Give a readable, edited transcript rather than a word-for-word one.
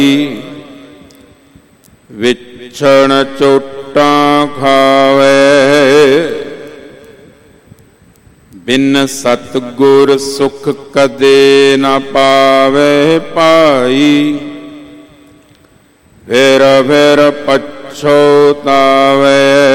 ਵਿਛਣ ਚੋਟਾਂ ਖਾਵੇ। ਬਿਨ ਸਤਿਗੁਰ ਸੁਖ ਕਦੇ ਨਾ ਪਾਵੇ ਭਾਈ। ਫਿਰ ਫਿਰ ਪਛੋਤਾਵੇ।